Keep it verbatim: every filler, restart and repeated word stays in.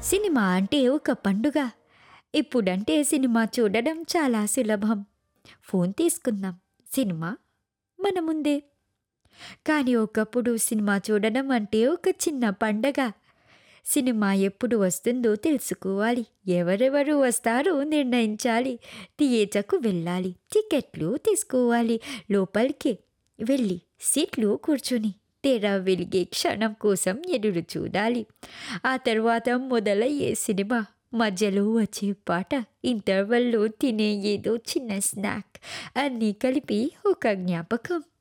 Cinema అంటే ఒక పండుగ. ఇప్పుడంటే సినిమా చూడడం చాలా సులభం. ఫోన్ తీసుకుందాం. సినిమా మన ముందే. కానీ ఒకప్పుడు సినిమా చూడడం అంటే ఒక చిన్న పండగ. సినిమా ఎప్పుడు వస్తుందో తెలుసుకోవాలి. ఎవరెవరు వస్తారో నిర్ణయించాలి. థియేటర్‌కు వెళ్ళాలి. టికెట్లు తీసుకోవాలి. లోపలికి వెళ్ళి సీట్లో కూర్చొని తెర వెలిగే క్షణం కోసం ఎదురు చూడాలి. ఆ తర్వాత మొదలయ్యే సినిమా. మధ్యలో వచ్చే పాట, ఇంటర్వల్‌లో తినే ఏదో చిన్న స్నాక్ అన్నీ కలిపి ఒక జ్ఞాపకం.